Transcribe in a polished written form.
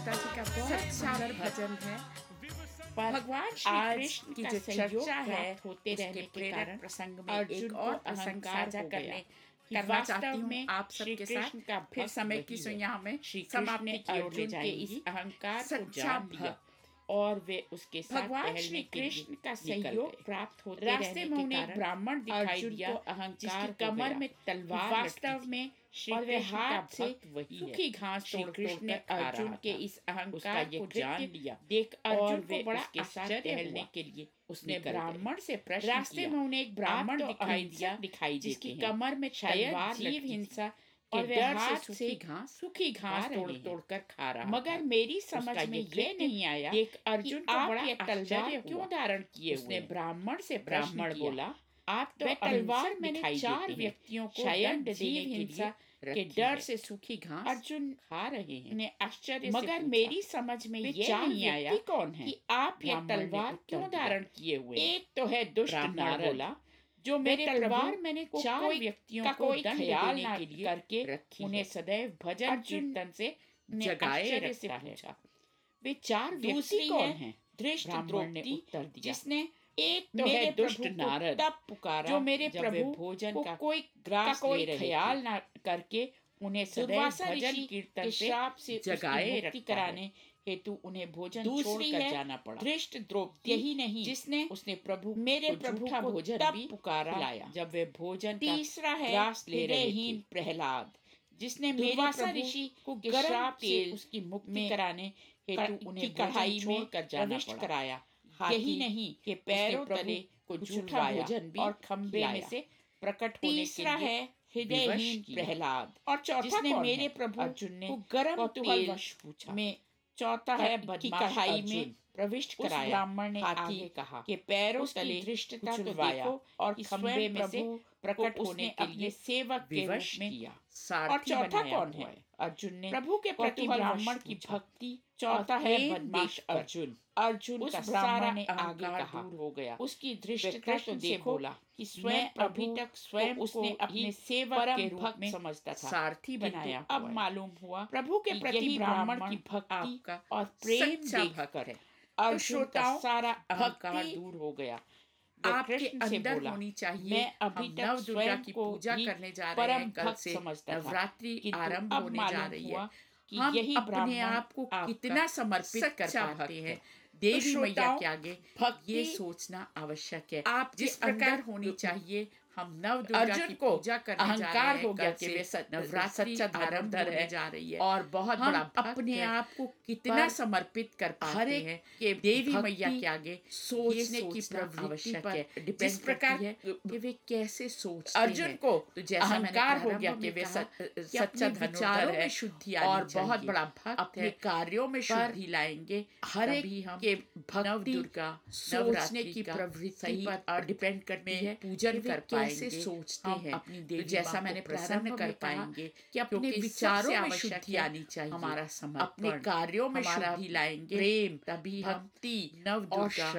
माता जी का बहुत सुंदर भजन है। भगवान श्री कृष्ण की का जो सहयोग चर्चा है प्राप्त होते उसके रहने के प्रेरक कारण प्रसंग में अर्जुन एक को और प्रसंग अहंकार साझा हो करने गया कि करना वास्तव चाहती हूँ में आप श्री सबके कृष्ण साथ। का फिर भक्त समय की वही है। सुइया में श्री कृष्ण ने समाप्ति की ओर ले अर्जुन के इस जाएंगी। अहंकार को सच्चा जान लिया भक्त और वे उसके साथ भगवान टहलने श्री के लिए कृष्ण का निकल सहयोग गए। प्राप्त होते रास्ते रहने में के उन्हें एक कारण ब्राह्मण दिखाई अर्जुन दिया को अहंकार जिसकी हो कमर गया में तलवार वास्तव में श्री और वे कृष्ण का हाथ से भक्त वही है। सूखी घास श्री तोड़ कृष्ण ने तोड़कर खा अर्जुन रहा के था। इस अहंकार उसका को ये जान कृत्य लिया देख और अर्जुन वे को बड़ा उसके साथ आश्चर्य टहलने हुआ। के लिए उसने निकल गए। ब्राह्मण से प्रश्न रास्ते किया, में उन्हें एक ब्राह्मण आप तो दिखाई दिया अहिंसक दिखाई जिसकी देते हैं, कमर में शायद तलवार जीव लटकी थी हिंसा और के वे डर हाथ से से सूखी घास खा तोड़ रहे हैं। तोड़कर खा रहा मगर था। मेरी समझ उसका में ये ये कृत्य नहीं आया देख कि अर्जुन को आप बड़ा ये आश्चर्य तलवार हुआ। क्यों धारण किए उसने हुए? ब्राह्मण से प्रश्न ब्राह्मण किया, बोला, आप तो वह तलवार अहिंसक मैंने दिखाई 4 देते हैं, व्यक्तियों को शायद दंड जीव देने के हिंसा लिए के रखी डर है। से सूखी घास अर्जुन खा रहे हैं। ने आश्चर्य से मगर पूछा, मेरी समझ में वे ये 4 नहीं आया व्यक्ति कौन हैं कि आप ये ब्राह्मण ने तलवार उत्तर क्यों दिया, धारण किए हुए हैं। एक तो है दुष्ट ब्राह्मण नारद बोला, जो मेरे तलवार प्रभु मैंने को 4 कोई व्यक्तियों का को कोई दंड ख्याल देने ना के लिए करके रखी उन्हें है। सदैव भजन अर्जुन कीर्तन से ने जगाए आश्चर्य से रखता है। पूछा, वे 4 व्यक्ति दूसरी कौन है हैं? धृष्ट ब्राह्मण ने द्रौपदी उत्तर दिया, जिसने एक तो मेरे है दुष्ट प्रभु को नारद तब पुकारा जो मेरे जब वे प्रभु भोजन को का कोई ग्रास कोई ले रहे ख्याल थे। ना करके उन्हें सदैव दुर्वासा भजन ऋषि कीर्तन के से श्राप से जगाए उसकी मुक्ति रखता कराने है। हेतु उन्हें भोजन दूसरी छोड़कर है जाना पड़ा। धृष्ट द्रौपदी, यही नहीं, जिसने उसने प्रभु मेरे को प्रभु झूठा को भोजन तब भी पुकारा खिलाया जब वे भोजन का तीसरा है ग्रास ले रहे हृदयहीन थे। प्रहलाद, जिसने मेरे दुर्वासा प्रभु ऋषि को के गरम श्राप से तेल उसकी मुक्ति में कराने हेतु उन्हें की कढ़ाई भोजन में छोड़कर जाना प्रविष्ट पड़ा। कराया। यही नहीं के उसने पैरों प्रभु तले को झूठा झुलवाया भोजन भी और खंबे में खिलाया। से प्रकट होने के तीसरा लिए है विवश हृदयहीन किया। प्रहलाद, और चौथा जिसने कौन मेरे है? प्रभु अर्जुन ने को गरम कौतूहलवश तेल पूछा। में चौथा है की बदमाश कढ़ाई अर्जुन। में प्रविष्ट उस कराया। ब्राह्मण ने हाथी आगे कहा के पैरों उसकी तले धृष्टता को कुचलवाया देखो और कि खंबे स्वयं में से प्रभु प्रकट को होने उसने के अपने लिए सेवक के विवश रूप में किया। और सारथी चौथा बनाया कौन हुआ है? अर्जुन ने प्रभु के प्रति कौतूहलवश ब्राह्मण की पूछा। भक्ति चौथा और है प्रेम बदमाश देखकर अर्जुन। अर्जुन उस का ब्राह्मण सारा ने आगे अहंकार कहा, दूर हो गया। उसकी वे धृष्टता कृष्ण तो से देखो बोला कि मैं स्वयं अभी प्रभु तक स्वयं को उसने को अपने ही सेवक परम के रूप भक्त में समझता था, सारथी किंतु बनाया अब हुआ है। मालूम हुआ प्रभु के कि प्रति यही ब्राह्मण ब्राह्मण की भक्ति आपका और प्रेम सच्चा देखकर भक्त है। तो अर्जुन का श्रोताओं, सारा अहंकार भक्ति दूर हो गया। वे आपके कृष्ण से अंदर बोला, होनी चाहिए। मैं अभी हम तक नव दुर्गा स्वयं की को पूजा ही करने जा रहे परम हैं। कल भक्त से समझता था, नवरात्रि किंतु आरंभ अब होने जा मालूम रही हुआ है। कि हम यही अपने ब्राह्मण आप को आपका कितना समर्पित कर सच्चा पाते भक्त हैं है। देवी तो मैया श्रोताओं, के आगे भक्ति ये सोचना आवश्यक है। आपके जिस प्रकार अंदर होनी चाहिए। हम नव दुर्गा अर्जुन की को पूजा करने जा रहे अहंकार हैं। हो गया कल कि से वे नवरात्रि सच्चा आरंभ धर्मधर होने है जा रही है और बहुत हम बड़ा भक्त अपने है। आप को कितना पर समर्पित कर पाते हर एक हैं के देवी भक्ति मैया के आगे सोचने की सोचना प्रवृत्ति आवश्यक पर है। डिपेंड जिस प्रकार करती है कि वे कैसे सोचते अर्जुन हैं। को तो जैसा मैंने अहंकार हो प्रारंभ गया में कि वे कहा कि सच्चा अपने धनुर्धर विचारों है में शुद्धि आनी और बहुत चाहिए। बड़ा भक्त अपने है। कार्यों में पर शुद्धि लाएंगे। हर एक तभी हम के नव भक्ति दुर्गा सोचने नवरात्रि की का प्रवृत्ति सही पर डिपेंड करती है पूजन कि वे कर कैसे पाएंगे। सोचते हम हैं। अपनी तो देवी जैसा माँ को मैंने प्रसन्न प्रारंभ कर में कहा पाएंगे कि अपने क्योंकि विचारों सबसे में शुद्धि शुद्धि आनी चाहिए। हमारा समर्पण, अपने कार्यों में हमारा शुद्धि लाएंगे। प्रेम, तभी हम भक्ति नव और दुर्गा